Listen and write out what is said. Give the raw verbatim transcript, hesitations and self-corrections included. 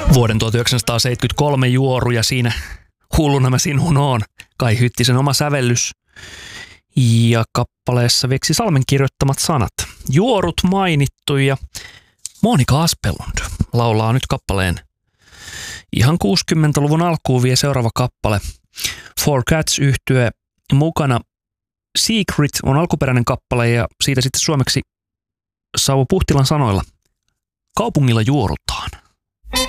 Vuoden tuhatyhdeksänsataaseitsemänkymmentäkolme juoru ja siinä Hulluna mä sinun oon. Kai Hyttisen oma sävellys. Ja kappaleessa Veksi Salmen kirjoittamat sanat. Juorut mainittu ja Monika Aspelund laulaa nyt kappaleen. Ihan kuusikymmentäluvun alkuun vie seuraava kappale. Four Cats -yhtye mukana. Secret on alkuperäinen kappale ja siitä sitten suomeksi Sauvo Puhtilan sanoilla. Kaupungilla juorutaan.